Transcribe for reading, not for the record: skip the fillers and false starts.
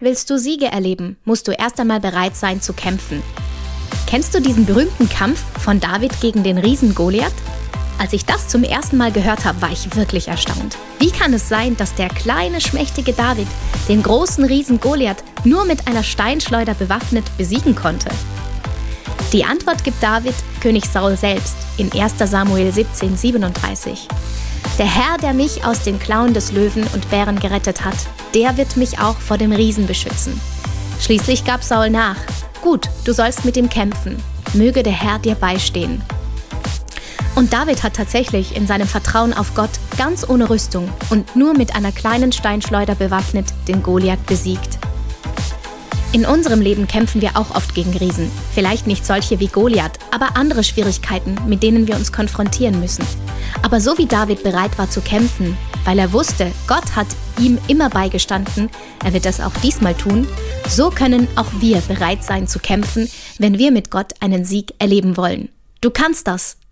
Willst du Siege erleben, musst du erst einmal bereit sein zu kämpfen. Kennst du diesen berühmten Kampf von David gegen den Riesen Goliath? Als ich das zum ersten Mal gehört habe, war ich wirklich erstaunt. Wie kann es sein, dass der kleine, schmächtige David den großen Riesen Goliath nur mit einer Steinschleuder bewaffnet besiegen konnte? Die Antwort gibt David König Saul selbst in 1. Samuel 17,37. Der Herr, der mich aus den Klauen des Löwen und Bären gerettet hat, der wird mich auch vor dem Riesen beschützen. Schließlich gab Saul nach. Gut, du sollst mit ihm kämpfen. Möge der Herr dir beistehen. Und David hat tatsächlich in seinem Vertrauen auf Gott ganz ohne Rüstung und nur mit einer kleinen Steinschleuder bewaffnet den Goliath besiegt. In unserem Leben kämpfen wir auch oft gegen Riesen. Vielleicht nicht solche wie Goliath, aber andere Schwierigkeiten, mit denen wir uns konfrontieren müssen. Aber so wie David bereit war zu kämpfen, weil er wusste, Gott hat ihm immer beigestanden, er wird das auch diesmal tun, so können auch wir bereit sein zu kämpfen, wenn wir mit Gott einen Sieg erleben wollen. Du kannst das.